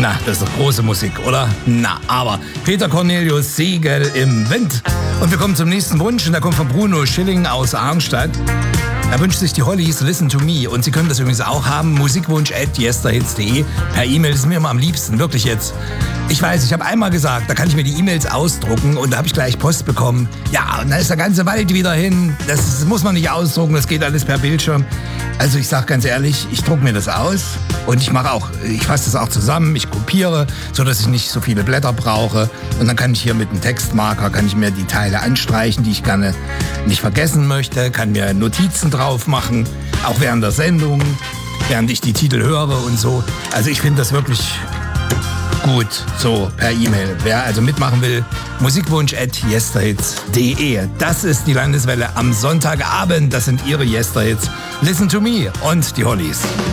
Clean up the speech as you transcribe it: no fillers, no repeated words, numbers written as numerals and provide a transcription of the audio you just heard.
Na, das ist doch große Musik, oder? Na, aber Peter Cornelius, Segel im Wind. Und wir kommen zum nächsten Wunsch und der kommt von Bruno Schilling aus Arnstadt. Er wünscht sich die Hollies Listen to Me und Sie können das übrigens auch haben, musikwunsch@yesterhits.de. Per E-Mail ist mir immer am liebsten, wirklich jetzt. Ich weiß, ich habe einmal gesagt, da kann ich mir die E-Mails ausdrucken und da habe ich gleich Post bekommen. Ja, und da ist der ganze Wald wieder hin, das muss man nicht ausdrucken, das geht alles per Bildschirm. Also ich sage ganz ehrlich, ich drucke mir das aus und ich fasse das auch zusammen, ich kopiere, sodass ich nicht so viele Blätter brauche. Und dann kann ich hier mit einem Textmarker, kann ich mir die Teile anstreichen, die ich gerne nicht vergessen möchte, kann mir Notizen drauf machen, auch während der Sendung, während ich die Titel höre und so. Also ich finde das wirklich gut, so per E-Mail. Wer also mitmachen will, musikwunsch@yesterhits.de. Das ist die Landeswelle am Sonntagabend. Das sind Ihre Yesterhits. Listen to Me und die Hollies.